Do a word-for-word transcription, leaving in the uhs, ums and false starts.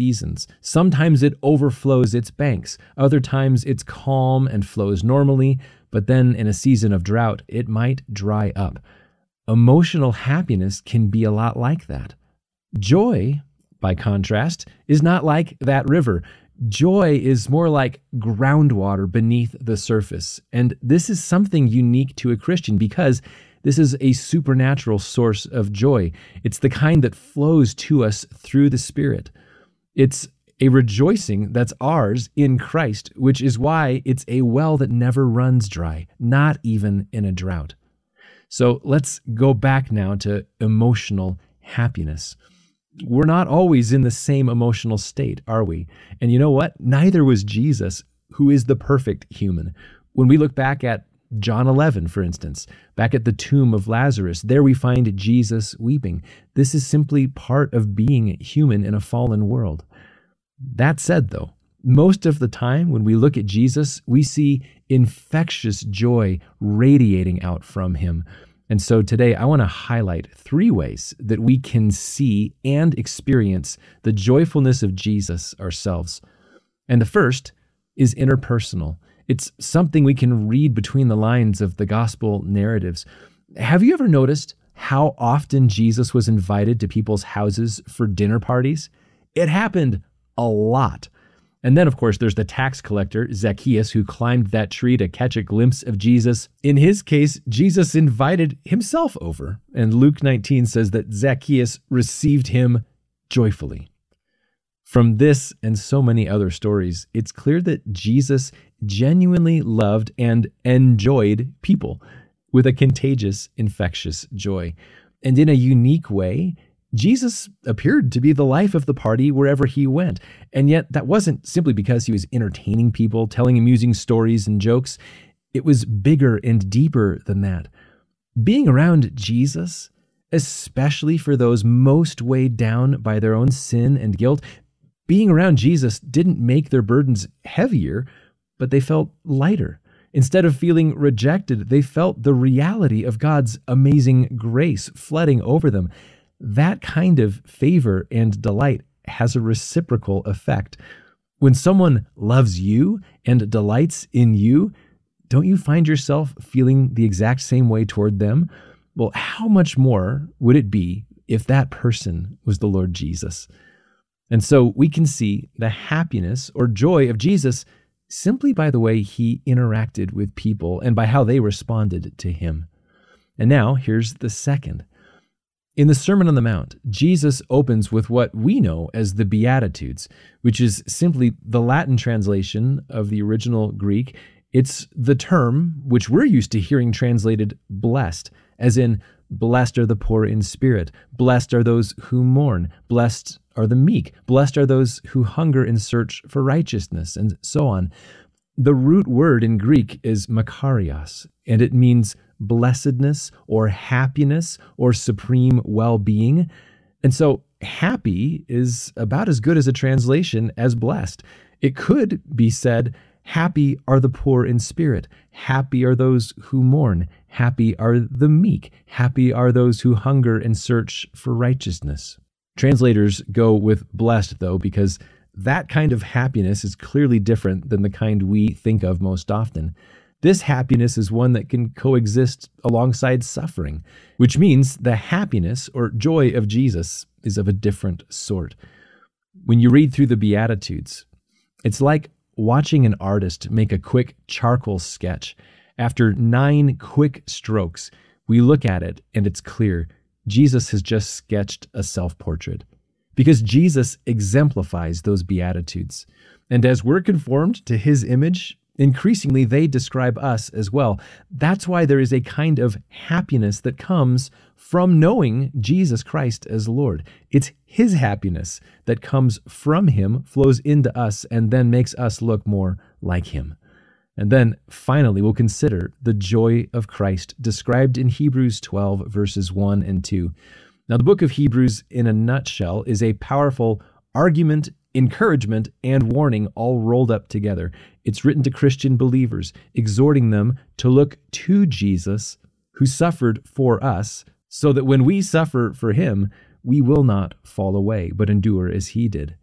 seasons. Sometimes it overflows its banks. Other times it's calm and flows normally, but then in a season of drought, it might dry up. Emotional happiness can be a lot like that. Joy, by contrast, is not like that river. Joy is more like groundwater beneath the surface. And this is something unique to a Christian because this is a supernatural source of joy. It's the kind that flows to us through the Spirit. It's a rejoicing that's ours in Christ, which is why it's a well that never runs dry, not even in a drought. So let's go back now to emotional happiness. We're not always in the same emotional state, are we? And you know what? Neither was Jesus, who is the perfect human. When we look back at John eleven, for instance, back at the tomb of Lazarus, there we find Jesus weeping. This is simply part of being human in a fallen world. That said, though, most of the time when we look at Jesus, we see infectious joy radiating out from him. And so today I want to highlight three ways that we can see and experience the joyfulness of Jesus ourselves. And the first is interpersonal. It's something we can read between the lines of the gospel narratives. Have you ever noticed how often Jesus was invited to people's houses for dinner parties? It happened a lot. And then, of course, there's the tax collector, Zacchaeus, who climbed that tree to catch a glimpse of Jesus. In his case, Jesus invited himself over. And Luke nineteen says that Zacchaeus received him joyfully. From this and so many other stories, it's clear that Jesus genuinely loved and enjoyed people with a contagious, infectious joy. And in a unique way, Jesus appeared to be the life of the party wherever he went. And yet that wasn't simply because he was entertaining people, telling amusing stories and jokes. It was bigger and deeper than that. Being around Jesus, especially for those most weighed down by their own sin and guilt, being around Jesus didn't make their burdens heavier, but they felt lighter. Instead of feeling rejected, they felt the reality of God's amazing grace flooding over them. That kind of favor and delight has a reciprocal effect. When someone loves you and delights in you, don't you find yourself feeling the exact same way toward them? Well, how much more would it be if that person was the Lord Jesus? And so we can see the happiness or joy of Jesus simply by the way he interacted with people and by how they responded to him. And now here's the second. In the Sermon on the Mount, Jesus opens with what we know as the Beatitudes, which is simply the Latin translation of the original Greek. It's the term which we're used to hearing translated blessed, as in, blessed are the poor in spirit, blessed are those who mourn, blessed are the meek, blessed are those who hunger and search for righteousness, and so on. The root word in Greek is makarios, and it means blessedness or happiness or supreme well-being. And so happy is about as good as a translation as blessed. It could be said, happy are the poor in spirit, happy are those who mourn, happy are the meek, happy are those who hunger and search for righteousness. Translators go with blessed, though, because that kind of happiness is clearly different than the kind we think of most often. This happiness is one that can coexist alongside suffering, which means the happiness or joy of Jesus is of a different sort. When you read through the Beatitudes, it's like watching an artist make a quick charcoal sketch. After nine quick strokes, we look at it and it's clear Jesus has just sketched a self-portrait. Because Jesus exemplifies those Beatitudes. And as we're conformed to his image, increasingly they describe us as well. That's why there is a kind of happiness that comes from knowing Jesus Christ as Lord. It's his happiness that comes from him, flows into us, and then makes us look more like him. And then finally, we'll consider the joy of Christ described in Hebrews twelve, verses one and two. Now, the book of Hebrews, in a nutshell, is a powerful argument, encouragement, and warning all rolled up together. It's written to Christian believers, exhorting them to look to Jesus, who suffered for us, so that when we suffer for him, we will not fall away, but endure as he did.